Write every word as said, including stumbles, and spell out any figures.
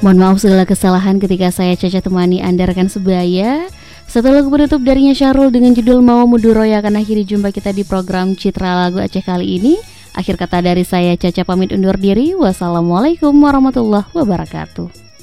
Mohon maaf segala kesalahan ketika saya Caca temani Anda rekan sebaya. Satu lagu penutup darinya Syahrul dengan judul Mawa Muduro yang akan akhiri jumpa kita di program Citra Lagu Aceh kali ini. Akhir kata dari saya Caca pamit undur diri. Wassalamualaikum warahmatullahi wabarakatuh.